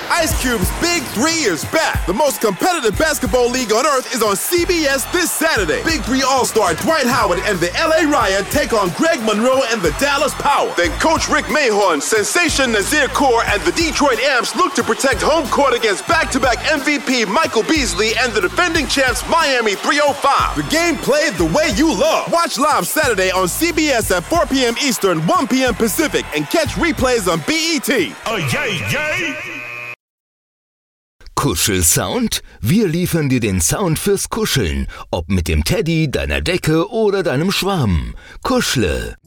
Ice Cube's Big 3 is back. The most competitive basketball league on earth is on CBS this Saturday. Big 3 All-Star Dwight Howard and the LA Riot take on Greg Monroe and the Dallas Power. Then Coach Rick Mahorn, Sensation Nazir Kaur, and the Detroit Amps look to protect home court against back-to-back MVP Michael Beasley and the defending champs Miami 305. The game played the way you love. Watch live Saturday on CBS at 4 p.m. Eastern, 1 p.m. Pacific, and catch replays on BET. Oh, yay, yay! Kuschelsound? Wir liefern dir den Sound fürs Kuscheln. Ob mit dem Teddy, deiner Decke oder deinem Schwamm. Kuschle.